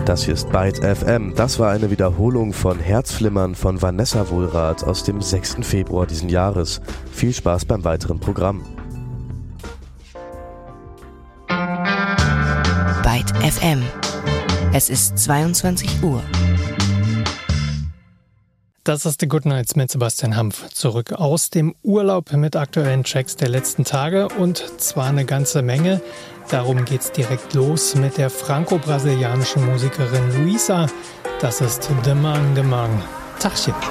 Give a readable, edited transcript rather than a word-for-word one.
Das hier ist Byte FM. Das war eine Wiederholung von Herzflimmern von Vanessa Wohlrath aus dem 6. Februar diesen Jahres. Viel Spaß beim weiteren Programm. Byte FM. Es ist 22 Uhr. Das ist The Good Nights mit Sebastian Hampf. Zurück aus dem Urlaub mit aktuellen Tracks der letzten Tage und zwar eine ganze Menge. Darum geht's direkt los mit der franco-brasilianischen Musikerin Luisa. Das ist Demang Demang. Tachchen.